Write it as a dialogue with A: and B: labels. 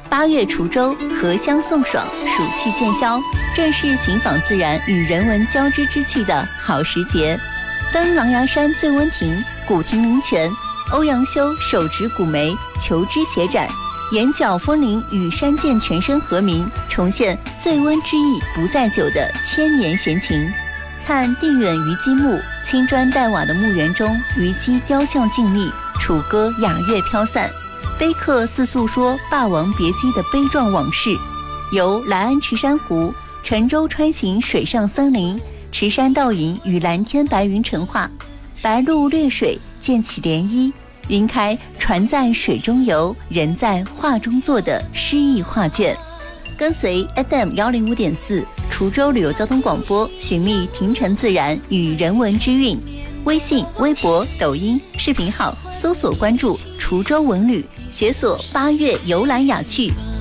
A: 8月滁州荷香送爽，暑气渐消，正是寻访自然与人文交织之趣的好时节。登狼牙山醉温亭、古亭灵泉，欧阳修手执古梅，求知协展，眼角风铃与山涧泉声和鸣，重现醉温之意不在酒的千年闲情。看地远虞姬墓，青砖黛瓦的墓园中，虞姬雕像静立，楚歌雅乐飘散，碑刻似诉说《霸王别姬》的悲壮往事。由来安池珊瑚、沉舟穿行水上森林，池山倒影与蓝天白云成画，白鹭掠水，溅起涟漪，云开船在水中游，人在画中坐的诗意画卷。跟随 FM105.4 滁州旅游交通广播，寻觅亭城自然与人文之韵。微信、微博、抖音视频号搜索关注滁州文旅，解锁8月游览雅趣。